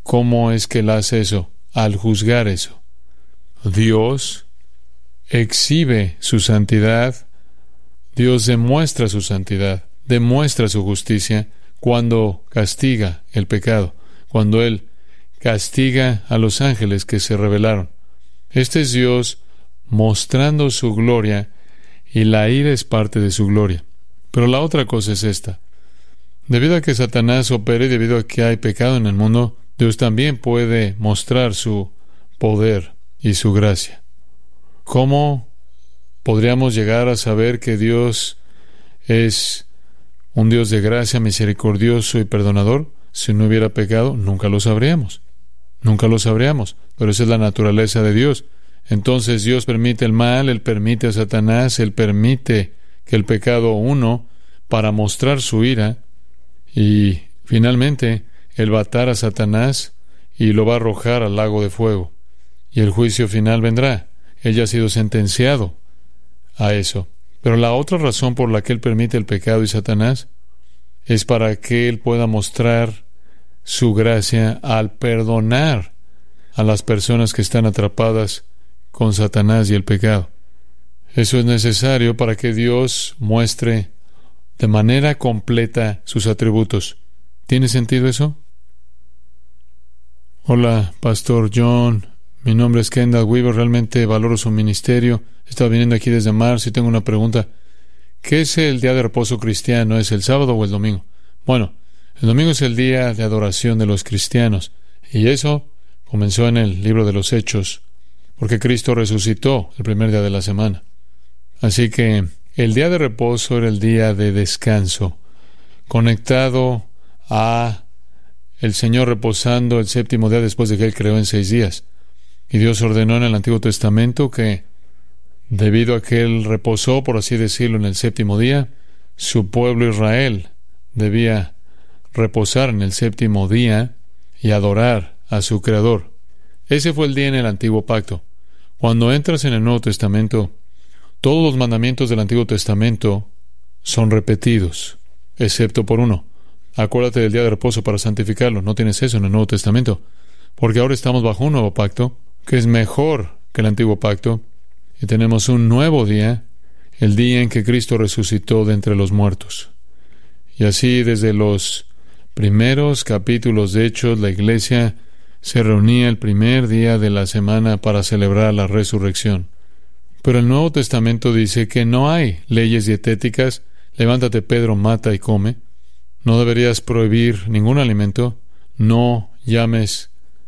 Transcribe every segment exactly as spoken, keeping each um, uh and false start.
¿Cómo es que Él hace eso? Al juzgar eso. Dios exhibe su santidad, Dios demuestra su santidad, demuestra su justicia cuando castiga el pecado, cuando Él castiga a los ángeles que se rebelaron. Este es Dios mostrando su gloria, y la ira es parte de su gloria. Pero la otra cosa es esta. Debido a que Satanás opera y debido a que hay pecado en el mundo, Dios también puede mostrar su poder y su gracia. ¿Cómo podríamos llegar a saber que Dios es un Dios de gracia, misericordioso y perdonador? Si no hubiera pecado, nunca lo sabríamos. Nunca lo sabríamos. Pero esa es la naturaleza de Dios. Entonces Dios permite el mal, Él permite a Satanás, Él permite que el pecado uno para mostrar su ira, y finalmente Él va a atar a Satanás y lo va a arrojar al lago de fuego. Y el juicio final vendrá. Él ya ha sido sentenciado a eso. Pero la otra razón por la que Él permite el pecado y Satanás es para que Él pueda mostrar su gracia al perdonar a las personas que están atrapadas con Satanás y el pecado. Eso es necesario para que Dios muestre de manera completa sus atributos. ¿Tiene sentido eso? Hola, Pastor John. Mi nombre es Kendall Weaver. Realmente valoro su ministerio. He estado viniendo aquí desde marzo y tengo una pregunta. ¿Qué es el día de reposo cristiano? ¿Es el sábado o el domingo? Bueno, el domingo es el día de adoración de los cristianos. Y eso comenzó en el libro de los Hechos, porque Cristo resucitó el primer día de la semana. Así que el día de reposo era el día de descanso, conectado a el Señor reposando el séptimo día después de que Él creó en seis días. Y Dios ordenó en el Antiguo Testamento que, debido a que Él reposó, por así decirlo, en el séptimo día, su pueblo Israel debía reposar en el séptimo día y adorar a su Creador. Ese fue el día en el Antiguo Pacto. Cuando entras en el Nuevo Testamento, todos los mandamientos del Antiguo Testamento son repetidos, excepto por uno. Acuérdate del día de reposo para santificarlo. No tienes eso en el Nuevo Testamento, porque ahora estamos bajo un nuevo pacto, que es mejor que el Antiguo Pacto, y tenemos un nuevo día, el día en que Cristo resucitó de entre los muertos. Y así, desde los primeros capítulos de Hechos, la iglesia se reunía el primer día de la semana para celebrar la resurrección. Pero el Nuevo Testamento dice que no hay leyes dietéticas. Levántate, Pedro, mata y come. No deberías prohibir ningún alimento. No llames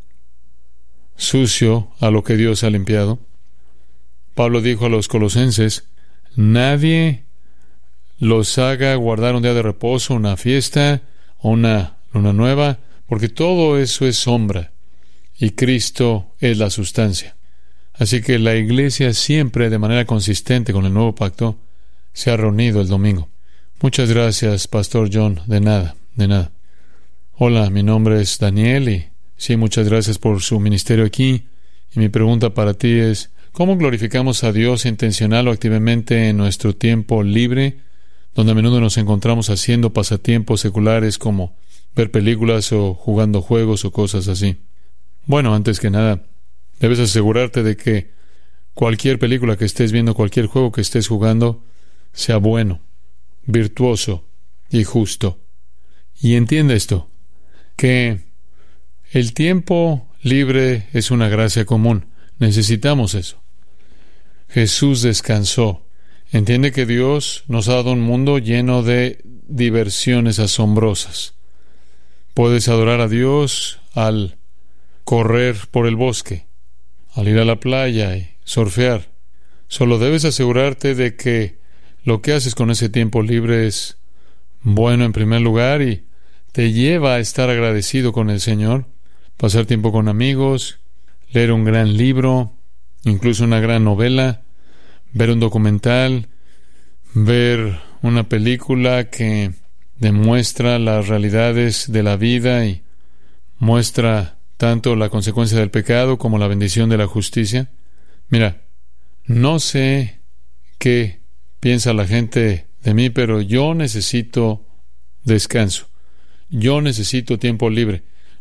sucio a lo que Dios ha limpiado. Pablo dijo a los colosenses, nadie los haga guardar un día de reposo, una fiesta o una luna nueva, porque todo eso es sombra y Cristo es la sustancia. Así que la iglesia siempre, de manera consistente con el nuevo pacto, se ha reunido el domingo. Muchas gracias, Pastor John. De nada, de nada. Hola, mi nombre es Daniel y sí, muchas gracias por su ministerio aquí. Y mi pregunta para ti es, ¿cómo glorificamos a Dios intencional o activamente en nuestro tiempo libre, donde a menudo nos encontramos haciendo pasatiempos seculares como ver películas o jugando juegos o cosas así? Bueno, antes que nada, debes asegurarte de que cualquier película que estés viendo, cualquier juego que estés jugando, sea bueno, virtuoso y justo. Y entiende esto, que el tiempo libre es una gracia común. Necesitamos eso. Jesús descansó. Entiende que Dios nos ha dado un mundo lleno de diversiones asombrosas. Puedes adorar a Dios al correr por el bosque, al ir a la playa y surfear. Solo debes asegurarte de que lo que haces con ese tiempo libre es bueno en primer lugar y te lleva a estar agradecido con el Señor, pasar tiempo con amigos, leer un gran libro, incluso una gran novela, ver un documental, ver una película que demuestra las realidades de la vida y muestra tanto la consecuencia del pecado como la bendición de la justicia. Mira, no sé qué piensa la gente de mí, pero yo necesito descanso. Yo necesito tiempo libre.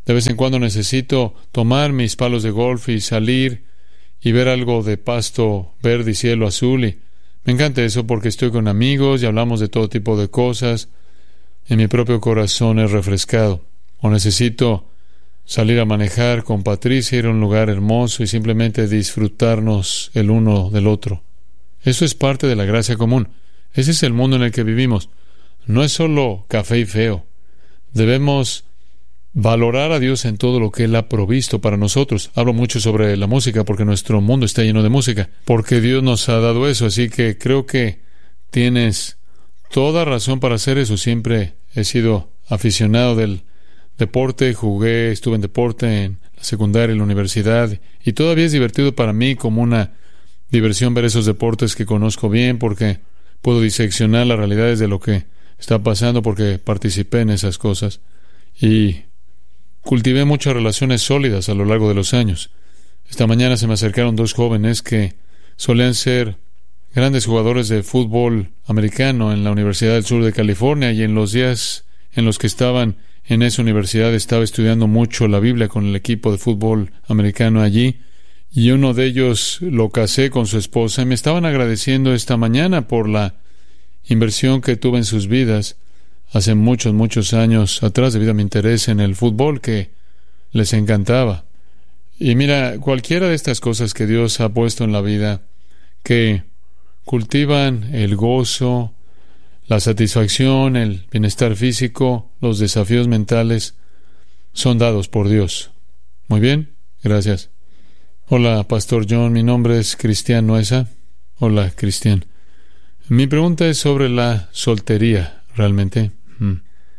De vez en cuando necesito tomar mis palos de golf y salir y ver algo de pasto verde y cielo azul. Y me encanta eso porque estoy con amigos y hablamos de todo tipo de cosas. Y mi propio corazón es refrescado. O necesito salir a manejar con Patricia, ir a un lugar hermoso y simplemente disfrutarnos el uno del otro. Eso es parte de la gracia común. Ese es el mundo en el que vivimos. No es solo café y feo. Debemos valorar a Dios en todo lo que Él ha provisto para nosotros. Hablo mucho sobre la música porque nuestro mundo está lleno de música, porque Dios nos ha dado eso. Así que creo que tienes toda razón para hacer eso. Siempre he sido aficionado del deporte, jugué, estuve en deporte en la secundaria, en la universidad, y todavía es divertido para mí como una diversión ver esos deportes que conozco bien, porque puedo diseccionar las realidades de lo que está pasando, porque participé en esas cosas y cultivé muchas relaciones sólidas a lo largo de los años. Esta mañana se me acercaron dos jóvenes que solían ser grandes jugadores de fútbol americano en la Universidad del Sur de California, y en los días en los que estaban en esa universidad estaba estudiando mucho la Biblia con el equipo de fútbol americano allí, y uno de ellos lo casé con su esposa y me estaban agradeciendo esta mañana por la inversión que tuve en sus vidas hace muchos, muchos años atrás debido a mi interés en el fútbol que les encantaba. Y mira, cualquiera de estas cosas que Dios ha puesto en la vida que cultivan el gozo, la satisfacción, el bienestar físico, los desafíos mentales, son dados por Dios. Muy bien, gracias. Hola, Pastor John, mi nombre es Cristian Nueza. Hola, Cristian. Mi pregunta es sobre la soltería, realmente. Hmm.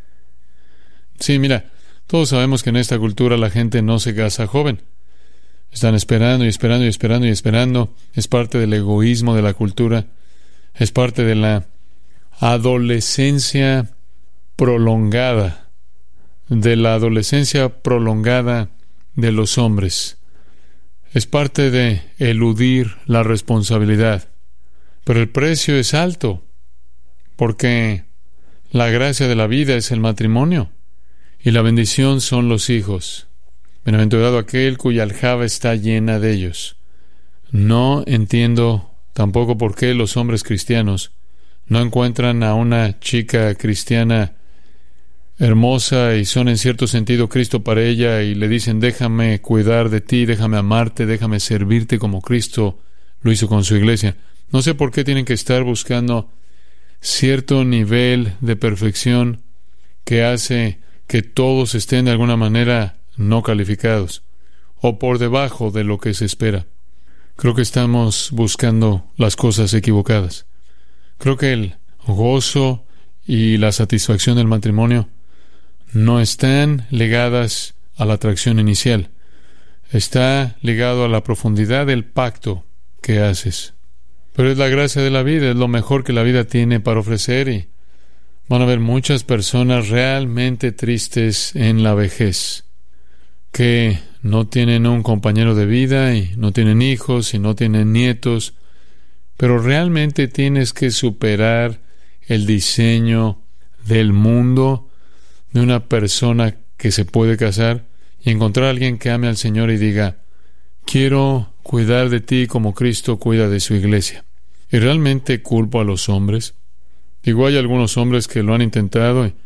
Sí, mira, todos sabemos que en esta cultura la gente no se casa joven. Están esperando y esperando y esperando y esperando. Es parte del egoísmo de la cultura. Es parte de la adolescencia prolongada, de la adolescencia prolongada de los hombres. Es parte de eludir la responsabilidad. Pero el precio es alto, porque la gracia de la vida es el matrimonio, y la bendición son los hijos. Bienaventurado aquel cuya aljaba está llena de ellos. No entiendo tampoco por qué los hombres cristianos no encuentran a una chica cristiana hermosa y son en cierto sentido Cristo para ella y le dicen: déjame cuidar de ti, déjame amarte, déjame servirte como Cristo lo hizo con su iglesia. No sé por qué tienen que estar buscando cierto nivel de perfección que hace que todos estén de alguna manera no calificados o por debajo de lo que se espera. Creo que estamos buscando las cosas equivocadas. Creo que el gozo y la satisfacción del matrimonio no están ligadas a la atracción inicial. Está ligado a la profundidad del pacto que haces. Pero es la gracia de la vida, es lo mejor que la vida tiene para ofrecer, y van a haber muchas personas realmente tristes en la vejez, que no tienen un compañero de vida y no tienen hijos y no tienen nietos, pero realmente tienes que superar el diseño del mundo de una persona que se puede casar y encontrar a alguien que ame al Señor y diga: quiero cuidar de ti como Cristo cuida de su iglesia. Y realmente culpo a los hombres. Digo, hay algunos hombres que lo han intentado y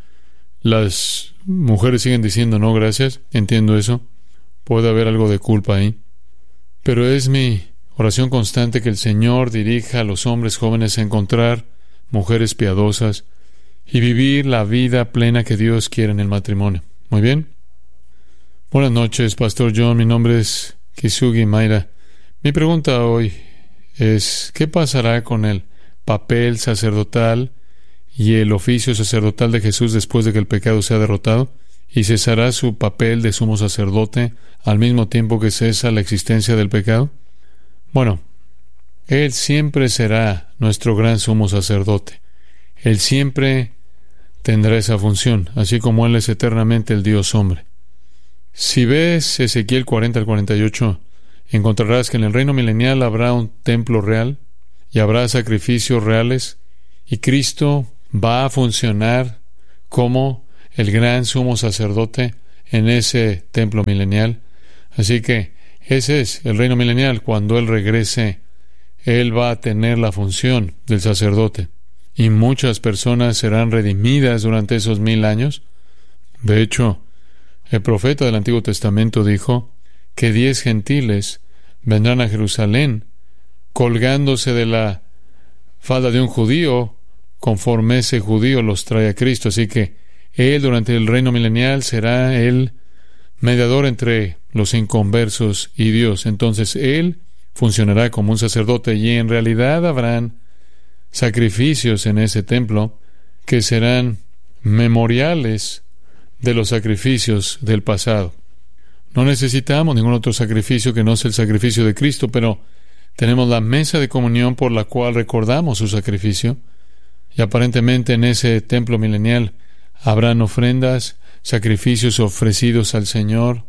las mujeres siguen diciendo no, gracias. Entiendo eso. Puede haber algo de culpa ahí. Pero es mi oración constante que el Señor dirija a los hombres jóvenes a encontrar mujeres piadosas y vivir la vida plena que Dios quiere en el matrimonio. Muy bien. Buenas noches, Pastor John. Mi nombre es Kisugi Mayra. Mi pregunta hoy es: ¿qué pasará con el papel sacerdotal y el oficio sacerdotal de Jesús después de que el pecado sea derrotado? ¿Y cesará su papel de sumo sacerdote al mismo tiempo que cesa la existencia del pecado? Bueno, Él siempre será nuestro gran sumo sacerdote. Él siempre tendrá esa función, así como Él es eternamente el Dios hombre. Si ves Ezequiel cuarenta al cuarenta y ocho, encontrarás que en el reino milenial habrá un templo real y habrá sacrificios reales, y Cristo va a funcionar como el gran sumo sacerdote en ese templo milenial. Así que ese es el reino milenial. Cuando Él regrese, Él va a tener la función del sacerdote. Y muchas personas serán redimidas durante esos mil años. De hecho, el profeta del Antiguo Testamento dijo que diez gentiles vendrán a Jerusalén colgándose de la falda de un judío, conforme ese judío los trae a Cristo. Así que Él, durante el reino milenial, será el mediador entre los inconversos y Dios. Entonces Él funcionará como un sacerdote, y en realidad habrán sacrificios en ese templo que serán memoriales de los sacrificios del pasado. No necesitamos ningún otro sacrificio que no sea el sacrificio de Cristo, pero tenemos la mesa de comunión por la cual recordamos su sacrificio, y aparentemente en ese templo milenial habrán ofrendas, sacrificios ofrecidos al Señor,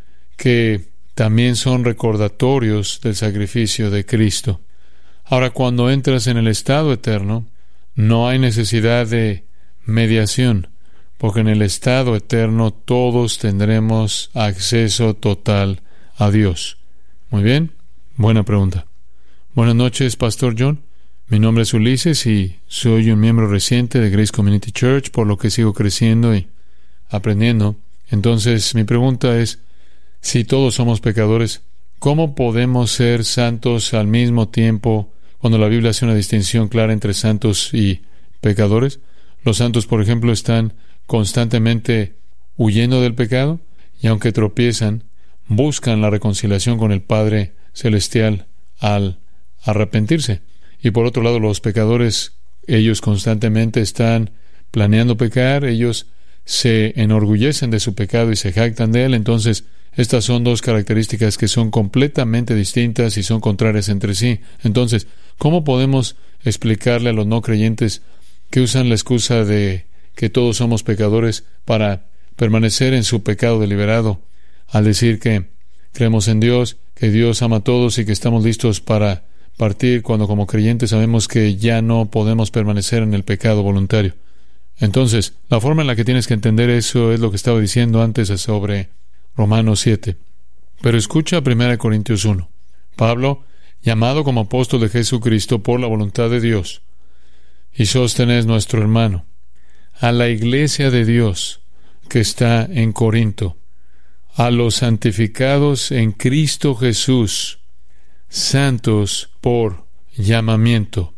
que también son recordatorios del sacrificio de Cristo. Ahora, cuando entras en el estado eterno, no hay necesidad de mediación, porque en el estado eterno todos tendremos acceso total a Dios. Muy bien, buena pregunta. Buenas noches, Pastor John. Mi nombre es Ulises y soy un miembro reciente de Grace Community Church, por lo que sigo creciendo y aprendiendo. Entonces, mi pregunta es, si todos somos pecadores, ¿cómo podemos ser santos al mismo tiempo cuando la Biblia hace una distinción clara entre santos y pecadores? Los santos, por ejemplo, están constantemente huyendo del pecado y, aunque tropiezan, buscan la reconciliación con el Padre Celestial al arrepentirse. Y por otro lado, los pecadores, ellos constantemente están planeando pecar, ellos se enorgullecen de su pecado y se jactan de él. Entonces, estas son dos características que son completamente distintas y son contrarias entre sí. Entonces, ¿cómo podemos explicarle a los no creyentes que usan la excusa de que todos somos pecadores para permanecer en su pecado deliberado, al decir que creemos en Dios, que Dios ama a todos y que estamos listos para partir cuando como creyentes sabemos que ya no podemos permanecer en el pecado voluntario? Entonces, la forma en la que tienes que entender eso es lo que estaba diciendo antes sobre Romanos siete. Pero escucha primera Corintios uno. Pablo, llamado como apóstol de Jesucristo por la voluntad de Dios, y Sóstenes nuestro hermano, a la iglesia de Dios que está en Corinto, a los santificados en Cristo Jesús, santos por llamamiento.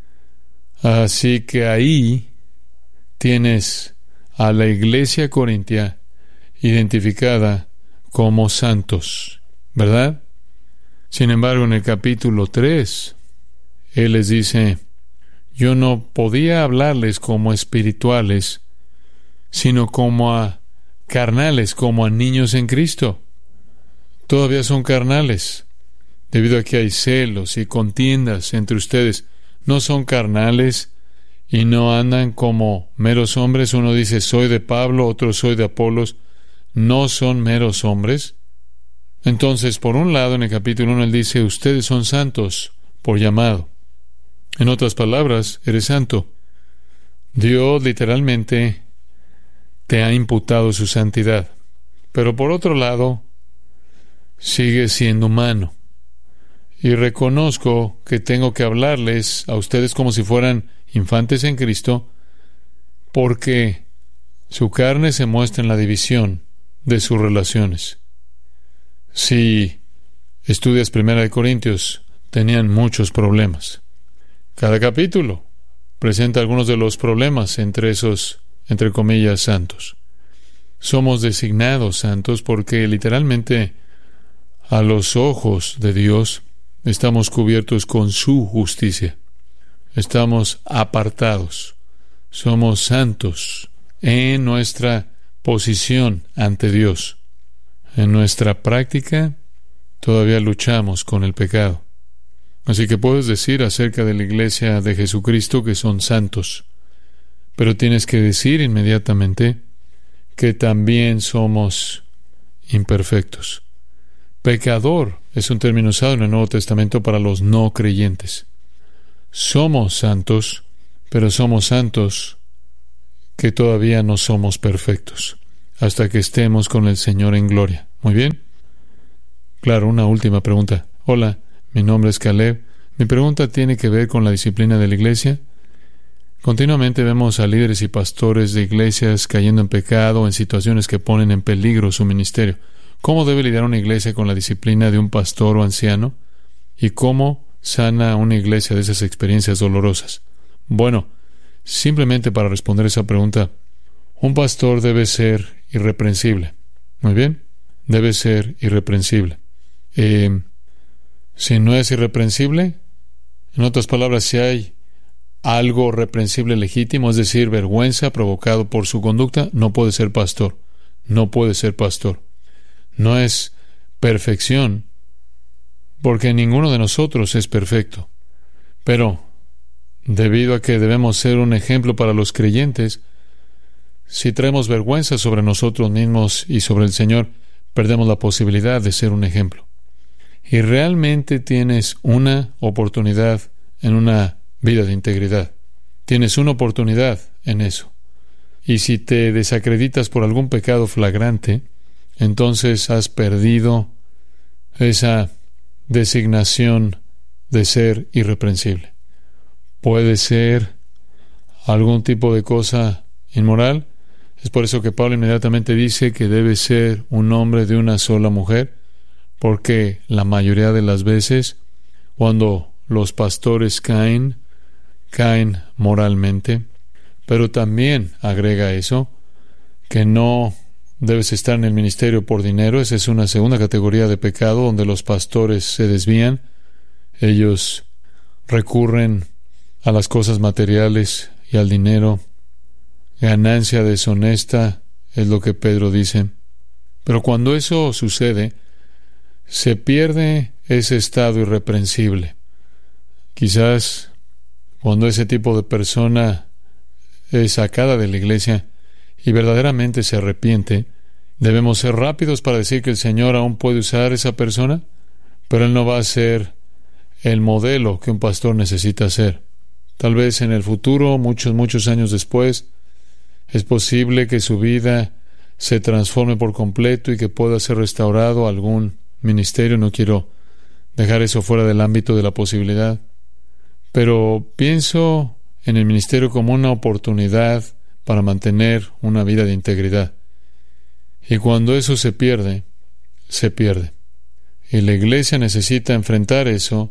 Así que ahí tienes a la iglesia corintia identificada como santos, ¿verdad? Sin embargo, en el capítulo tres, Él les dice, yo no podía hablarles como espirituales, sino como a carnales, como a niños en Cristo. Todavía son carnales, debido a que hay celos y contiendas entre ustedes. No son carnales y no andan como meros hombres. Uno dice, soy de Pablo, otro soy de Apolos. No son meros hombres. Entonces, por un lado, en el capítulo uno, Él dice, ustedes son santos por llamado. En otras palabras, eres santo. Dios literalmente te ha imputado su santidad. Pero por otro lado, sigues siendo humano. Y reconozco que tengo que hablarles a ustedes como si fueran infantes en Cristo, porque su carne se muestra en la división de sus relaciones. Si estudias Primera de Corintios, tenían muchos problemas. Cada capítulo presenta algunos de los problemas entre esos, entre comillas, santos. Somos designados santos porque literalmente a los ojos de Dios estamos cubiertos con su justicia. Estamos apartados. Somos santos en nuestra posición ante Dios. En nuestra práctica todavía luchamos con el pecado. Así que puedes decir acerca de la iglesia de Jesucristo que son santos, pero tienes que decir inmediatamente que también somos imperfectos. Pecador es un término usado en el Nuevo Testamento para los no creyentes. Somos santos, pero somos santos que todavía no somos perfectos. hasta que estemos con el Señor en gloria. Muy bien. Claro, una última pregunta. Hola, mi nombre es Caleb. Mi pregunta tiene que ver con la disciplina de la iglesia. Continuamente vemos a líderes y pastores de iglesias cayendo en pecado o en situaciones que ponen en peligro su ministerio. ¿Cómo debe lidiar una iglesia con la disciplina de un pastor o anciano? ¿Y cómo sana una iglesia de esas experiencias dolorosas? Bueno, simplemente para responder esa pregunta, un pastor debe ser irreprensible. Muy bien, debe ser irreprensible. Eh, si no es irreprensible, en otras palabras, si hay algo reprensible legítimo, es decir, vergüenza provocado por su conducta, no puede ser pastor. No puede ser pastor. No es perfección, porque ninguno de nosotros es perfecto. Pero, debido a que debemos ser un ejemplo para los creyentes, si traemos vergüenza sobre nosotros mismos y sobre el Señor, perdemos la posibilidad de ser un ejemplo. Y realmente tienes una oportunidad en una vida de integridad. Tienes una oportunidad en eso. Y si te desacreditas por algún pecado flagrante, entonces has perdido esa designación de ser irreprensible. Puede ser algún tipo de cosa inmoral. Es por eso que Pablo inmediatamente dice que debe ser un hombre de una sola mujer, porque la mayoría de las veces, cuando los pastores caen, caen moralmente. Pero también agrega eso, que no debes estar en el ministerio por dinero. Esa es una segunda categoría de pecado donde los pastores se desvían. Ellos recurren a las cosas materiales y al dinero. Ganancia deshonesta es lo que Pedro dice. Pero cuando eso sucede, se pierde ese estado irreprensible. Quizás cuando ese tipo de persona es sacada de la iglesia y verdaderamente se arrepiente, debemos ser rápidos para decir que el Señor aún puede usar esa persona, pero Él no va a ser el modelo que un pastor necesita ser. Tal vez en el futuro, muchos, muchos años después, es posible que su vida se transforme por completo y que pueda ser restaurado a algún ministerio. No quiero dejar eso fuera del ámbito de la posibilidad. Pero pienso en el ministerio como una oportunidad para mantener una vida de integridad. Y cuando eso se pierde, se pierde. Y la iglesia necesita enfrentar eso.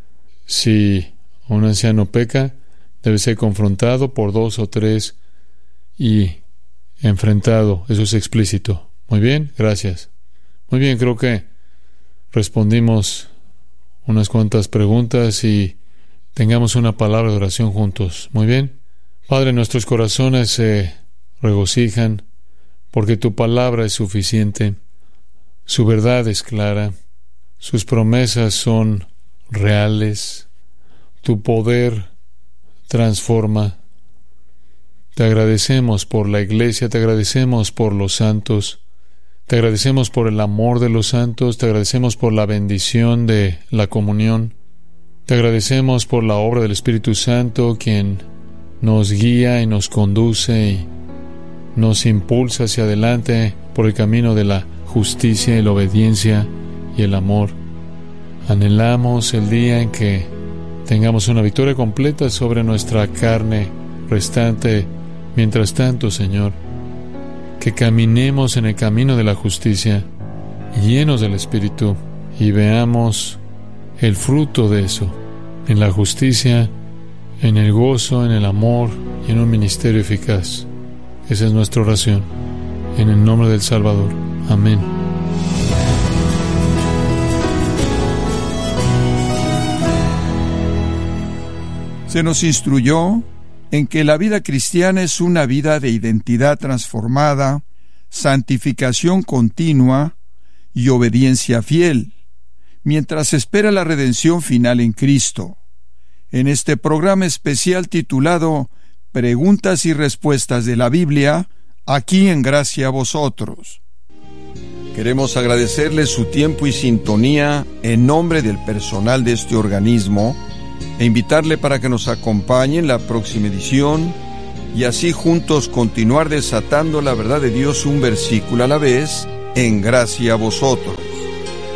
Si un anciano peca, debe ser confrontado por dos o tres y enfrentado. Eso es explícito. Muy bien, gracias. Muy bien, creo que respondimos unas cuantas preguntas y tengamos una palabra de oración juntos. Muy bien. Padre, nuestros corazones se regocijan porque tu palabra es suficiente, su verdad es clara, sus promesas son reales, tu poder transforma. Te agradecemos por la iglesia, te agradecemos por los santos, te agradecemos por el amor de los santos, te agradecemos por la bendición de la comunión, te agradecemos por la obra del Espíritu Santo, quien nos guía y nos conduce y nos impulsa hacia adelante por el camino de la justicia y la obediencia y el amor. Anhelamos el día en que tengamos una victoria completa sobre nuestra carne restante. Mientras tanto, Señor, que caminemos en el camino de la justicia, llenos del Espíritu, y veamos el fruto de eso, en la justicia, en el gozo, en el amor y en un ministerio eficaz. Esa es nuestra oración. En el nombre del Salvador. Amén. Se nos instruyó en que la vida cristiana es una vida de identidad transformada, santificación continua y obediencia fiel, mientras se espera la redención final en Cristo. En este programa especial titulado Preguntas y Respuestas de la Biblia, aquí en Gracia a Vosotros. Queremos agradecerles su tiempo y sintonía en nombre del personal de este organismo e invitarle para que nos acompañe en la próxima edición y así juntos continuar desatando la verdad de Dios un versículo a la vez, en gracia a vosotros.